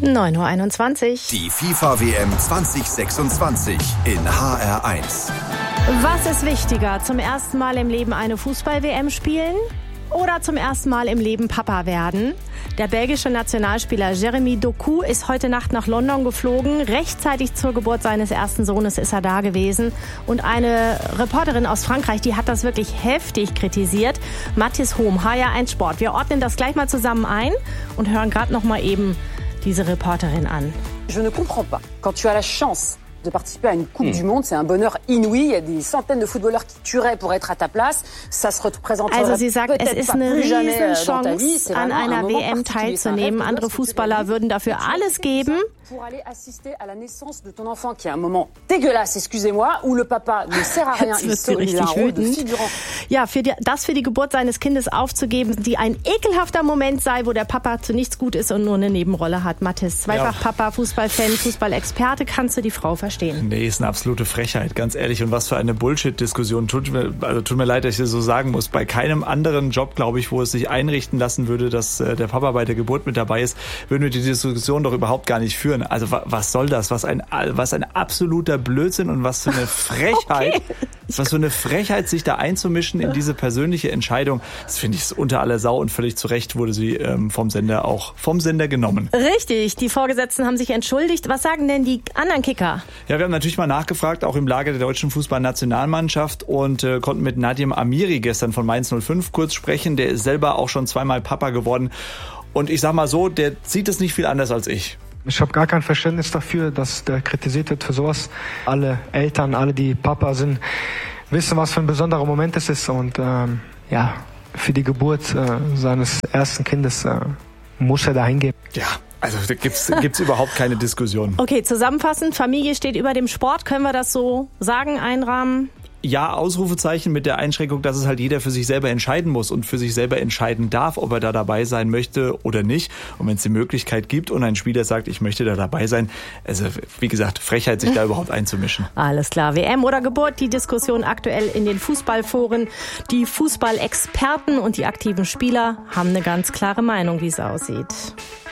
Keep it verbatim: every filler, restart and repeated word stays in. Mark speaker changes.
Speaker 1: neun Uhr einundzwanzig.
Speaker 2: Die FIFA-W M zwanzig sechsundzwanzig in H R eins.
Speaker 1: Was ist wichtiger? Zum ersten Mal im Leben eine Fußball-W M spielen oder zum ersten Mal im Leben Papa werden? Der belgische Nationalspieler Jeremy Doku ist heute Nacht nach London geflogen. Rechtzeitig zur Geburt seines ersten Sohnes ist er da gewesen. Und eine Reporterin aus Frankreich, die hat das wirklich heftig kritisiert. Mathis Hohm, H R eins Sport. Wir ordnen das gleich mal zusammen ein und hören gerade noch mal eben diese Reporterin an.
Speaker 3: Je ne comprends pas. Quand tu as la chance de participer à une Coupe mmh. du Monde, c'est un bonheur inouï. Il y a des centaines de footballeurs qui tueraient pour être à ta place. Ça se représente
Speaker 1: Also sie sagt, es ist eine Riesenchance, an einer
Speaker 3: un
Speaker 1: W M teilzunehmen. Andere Fußballer würden dafür alles geben.
Speaker 3: Pour aller assister à la naissance de ton enfant, qui est un moment dégueulasse, excusez-moi, où le papa ne sert à rien, il sort il a un rôle de figurant.
Speaker 1: Ja, für die, das für die Geburt seines Kindes aufzugeben, die ein ekelhafter Moment sei, wo der Papa zu nichts gut ist und nur eine Nebenrolle hat. Mathis, zweifach ja. Papa, Fußballfan, Fußballexperte, kannst du die Frau verstehen?
Speaker 4: Nee, ist eine absolute Frechheit, ganz ehrlich. Und was für eine Bullshit-Diskussion. Tut mir, also tut mir leid, dass ich das so sagen muss. Bei keinem anderen Job, glaube ich, wo es sich einrichten lassen würde, dass äh, der Papa bei der Geburt mit dabei ist, würden wir die Diskussion doch überhaupt gar nicht führen. Also was soll das? Was ein, was ein absoluter Blödsinn und was für eine Frechheit, okay. was für eine Frechheit, sich da einzumischen in diese persönliche Entscheidung. Das finde ich unter aller Sau und völlig zu Recht wurde sie ähm, vom Sender auch vom Sender genommen.
Speaker 1: Richtig, die Vorgesetzten haben sich entschuldigt. Was sagen denn die anderen Kicker?
Speaker 4: Ja, wir haben natürlich mal nachgefragt, auch im Lager der deutschen Fußballnationalmannschaft und äh, konnten mit Nadim Amiri gestern von Mainz null fünf kurz sprechen. Der ist selber auch schon zweimal Papa geworden und ich sag mal so, der sieht es nicht viel anders als ich.
Speaker 5: Ich habe gar kein Verständnis dafür, dass der kritisiert wird für sowas. Alle Eltern, alle, die Papa sind, wissen, was für ein besonderer Moment es ist. Und ähm, ja, für die Geburt äh, seines ersten Kindes äh, muss er da hingehen.
Speaker 4: Ja. Also da gibt's gibt's überhaupt keine Diskussion.
Speaker 1: Okay, zusammenfassend, Familie steht über dem Sport. Können wir das so sagen, einrahmen?
Speaker 4: Ja, Ausrufezeichen mit der Einschränkung, dass es halt jeder für sich selber entscheiden muss und für sich selber entscheiden darf, ob er da dabei sein möchte oder nicht. Und wenn es die Möglichkeit gibt und ein Spieler sagt, ich möchte da dabei sein, also wie gesagt, Frechheit, sich da überhaupt einzumischen.
Speaker 1: Alles klar, W M oder Geburt, die Diskussion aktuell in den Fußballforen. Die Fußballexperten und die aktiven Spieler haben eine ganz klare Meinung, wie es aussieht.